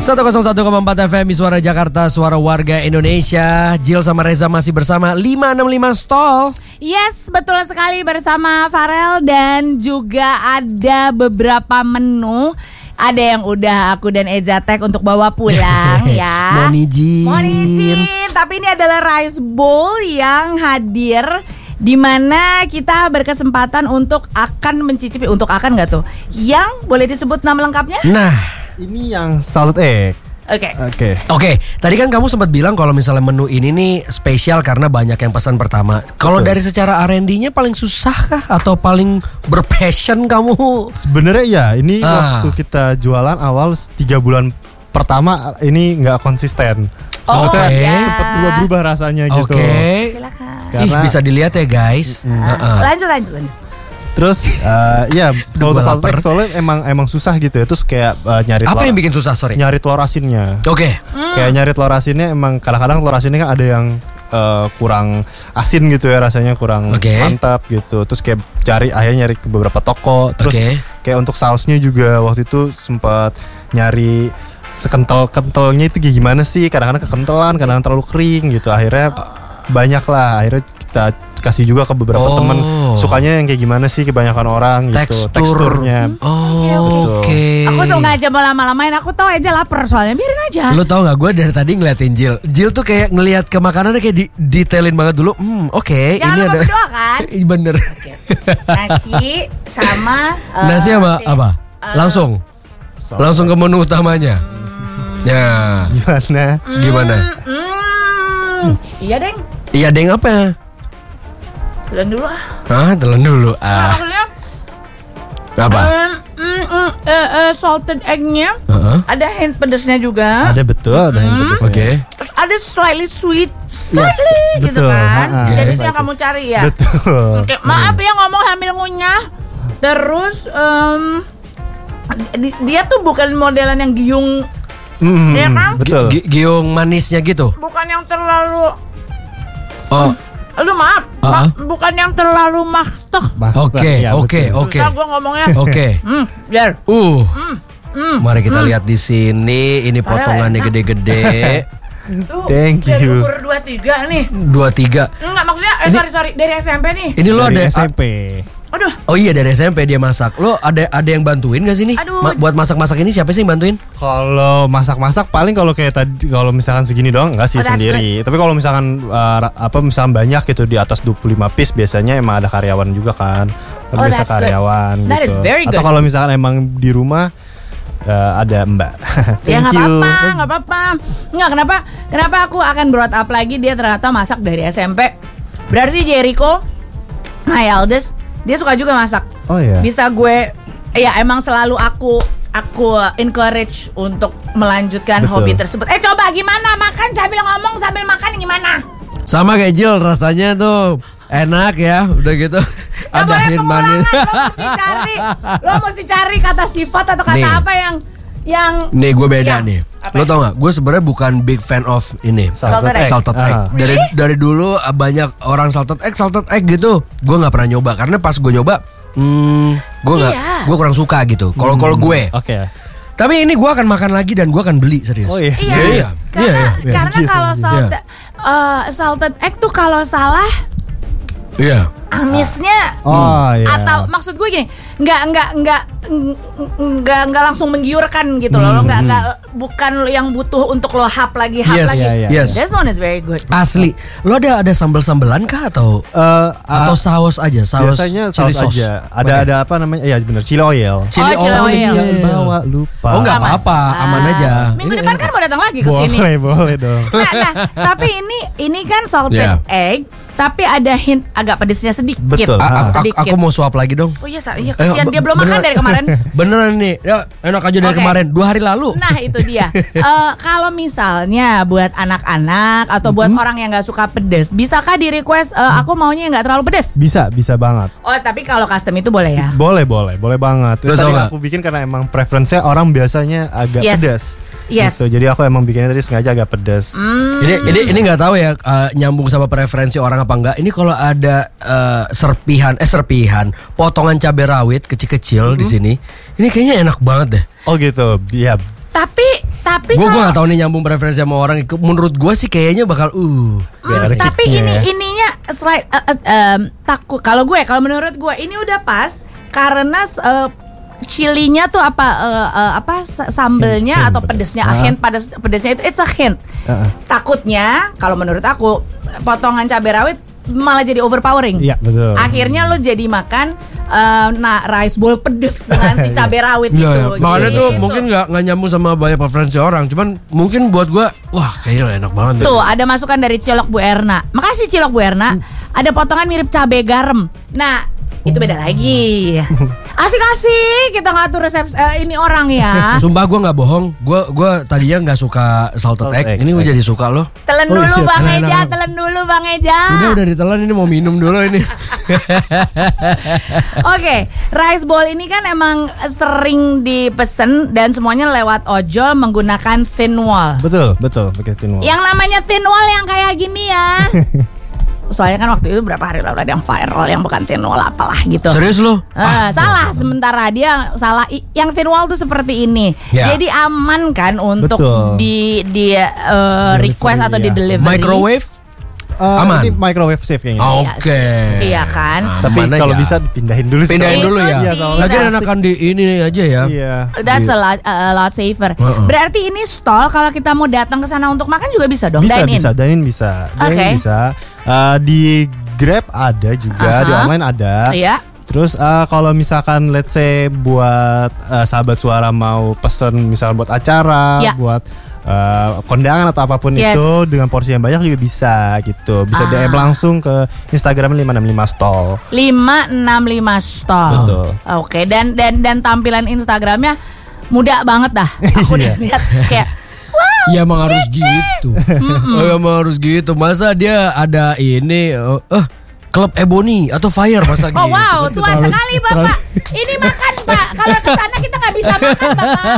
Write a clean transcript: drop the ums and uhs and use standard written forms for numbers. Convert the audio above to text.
101,4 FM Suara Jakarta, suara warga Indonesia. Jill sama Reza masih bersama 565 Stall. Yes, betul sekali bersama Farel dan juga ada beberapa menu. Ada yang udah aku dan Eza tag untuk bawa pulang ya. Mohon izin. Tapi ini adalah rice bowl yang hadir, di mana kita berkesempatan untuk akan mencicipi. Untuk akan nggak tuh? Yang boleh disebut nama lengkapnya? Nah, ini yang salted egg. Oke. Tadi kan kamu sempat bilang kalau misalnya menu ini nih spesial karena banyak yang pesan pertama. Kalau dari secara R&D-nya paling susah kah atau paling berpassion kamu? Sebenarnya ya, ini waktu kita jualan awal 3 bulan pertama ini nggak konsisten. Maksudnya sempat berubah rasanya gitu. Oke. Silakan. Karena bisa dilihat ya guys. Lanjut. terus ya kalau salted egg soalnya emang susah gitu ya. Terus kayak nyari telur. Apa yang bikin susah, sorry? Nyari telur asinnya. Oke. Kayak nyari telur asinnya emang kadang-kadang telur asinnya kan ada yang kurang asin gitu ya, rasanya kurang mantap gitu. Terus kayak akhirnya nyari ke beberapa toko. Terus kayak untuk sausnya juga waktu itu sempat nyari sekental-kentalnya itu gimana sih. Kadang-kadang kekentelan, kadang-kadang terlalu kering gitu. Akhirnya banyak lah. Akhirnya kita kasih juga ke beberapa teman, sukanya yang kayak gimana sih kebanyakan orang gitu, teksturnya. Oke. Aku sengaja mau lama-lamain, aku tahu aja lapar soalnya, biarin aja. Lu tau gak, gue dari tadi ngeliatin Jill tuh kayak ngeliat ke makanannya kayak detailin banget dulu. Oke. Jangan ini lupa ada berdoa kan. Bener. Nasi sama nasi sama apa? Langsung ke menu utamanya. Ya. Gimana? Iya deng apa? Telan dulu telan dulu. Maksudnya Apa? Salted egg-nya ada hint pedesnya juga. Ada hint pedesnya. Oke. Terus ada slightly sweet, gitu betul. kan. Jadi itu yang kamu cari ya. Betul. Oke, maaf ya ngomong hamil ngunyah. Terus dia tuh bukan modelan yang giung, ya kan? Betul. Giung manisnya gitu. Bukan yang terlalu. Aduh maaf, bukan yang terlalu maktek. Oke. Susah gue ngomongnya. Oke. Biar. Mari kita lihat di sini. Ini potongannya gede-gede. Thank you. Umur 23 nih. 23. Enggak, maksudnya sorry dari SMP nih. Ini lo ada SMP. Aduh. Oh iya, dari SMP dia masak. Lo ada yang bantuin gak sih nih? Buat masak-masak ini siapa sih yang bantuin? Kalau masak-masak paling kalau kayak tadi, kalau misalkan segini doang enggak sih sendiri. Tapi kalau misalkan misalkan banyak gitu di atas 25 piece biasanya emang ada karyawan juga kan. Bisa karyawan good. That gitu. is very good. Atau kalau misalkan emang di rumah ada Mbak. Ya nggak apa-apa. Nggak, kenapa aku akan brought up lagi, dia ternyata masak dari SMP. Berarti Jericho, my eldest, dia suka juga masak. Oh iya. Bisa gue, ya emang selalu aku encourage untuk melanjutkan hobi tersebut. Coba gimana makan sambil ngomong sambil makan gimana? Sama kayak Jill, rasanya tuh enak ya, udah gitu. Ada hint manis. Lo mesti cari kata sifat atau kata apa yang nih gue beda nih. Lo tau gak? Gue sebenarnya bukan big fan of ini salted egg. Dari dulu banyak orang salted egg gitu. Gue nggak pernah nyoba karena pas gue nyoba, gue kurang suka gitu. Kalau gue. Oke. Tapi ini gue akan makan lagi dan gue akan beli, serius. Oh iya. Karena kalau salted egg tuh kalau salah. Iya. Amisnya atau maksud gue gini, nggak langsung menggiurkan gitu loh. Lo bukan yang butuh untuk lo hap lagi. Yes. This one is very good. Asli. Lo ada sambal-sambalan kah atau saus aja? Biasanya chili saus aja. Ada apa namanya? Iya benar, chili oil. Chili oil. Bawa lupa. Oh nggak apa-apa, aman aja. Minggu depan kan mau datang lagi ke sini. Boleh dong. Nah, tapi ini kan salted egg. Tapi ada hint agak pedesnya sedikit. Betul. Aku mau suap lagi dong. Oh iya, kasihan dia belum makan dari kemarin. Beneran nih, ya enak aja dari kemarin. 2 hari lalu. Nah itu dia. Kalau misalnya buat anak-anak atau buat orang yang nggak suka pedes, bisakah di request aku maunya nggak terlalu pedes? Bisa banget. Oh tapi kalau custom itu boleh ya? Boleh banget. Tadi aku bikin karena emang preferensinya orang biasanya agak pedas. Yes. Gitu. Jadi aku emang bikinnya tadi sengaja agak pedas. Ini nggak tahu ya nyambung sama preferensi orang apa enggak. Ini kalau ada serpihan potongan cabai rawit kecil-kecil di sini, ini kayaknya enak banget deh. Oh gitu. Iya. Tapi Tapi gue gak tahu nih nyambung preferensi sama orang. Menurut gue sih kayaknya bakal tapi ininya slide takut. Kalau menurut gue ini udah pas karena chilinya tuh sambelnya atau pedesnya hint pedesnya itu it's a hint. Takutnya kalau menurut aku potongan cabai rawit malah jadi overpowering. Iya, betul. Akhirnya lo jadi makan rice bowl pedes dengan si cabai rawit itu. Makanya tuh mungkin nggak nyambung sama banyak preferensi orang. Cuman mungkin buat gue, wah kayaknya enak banget. Tuh ada masukan dari Cilok Bu Erna. Makasih Cilok Bu Erna. Ada potongan mirip cabai garam. Nah itu beda lagi. Asik-asik kita ngatur resep ini orang ya. Sumpah gue nggak bohong. Gue tadinya nggak suka salted egg. Ini gue jadi suka loh. Telan dulu Bang Eja. Telan dulu Bang Eja. Udah ditelan, ini mau minum dulu ini. Oke, rice bowl ini kan emang sering dipesen dan semuanya lewat ojol menggunakan thin wall. Betul pakai thin wall. Yang namanya thin wall yang kayak gini ya. Soalnya kan waktu itu berapa hari lalu ada yang viral yang bukan thin wall apalah gitu. Serius lo? Salah, sementara dia salah. Yang thin wall tuh seperti ini. Jadi aman kan untuk di request atau di delivery. Microwave? Aman. Ini microwave safe kayaknya. Oke. Iya kan? Tapi kalau bisa dipindahin dulu. Pindahin dulu ya. Lagi enakan di ini aja ya. Iya. That's a lot safer. Berarti ini stall kalau kita mau datang ke sana untuk makan juga bisa dong. Dine in bisa. Di Grab ada juga, di online ada. Iya. Terus kalau misalkan let's say buat sahabat suara mau pesen misalkan buat acara, buat kondangan atau apapun itu dengan porsi yang banyak juga bisa gitu. Bisa DM langsung ke Instagram 565 Stall. 565 Stall. Betul. Oke, dan tampilan Instagramnya muda banget dah. Aku udah lihat kayak ya emang harus gitu. Emang harus gitu. Masa dia ada ini Club Ebony atau Fire masa gitu. Oh wow, tua sekali Bapak. Ini makan Pak. Kalau ke sana kita nggak bisa makan Bapak.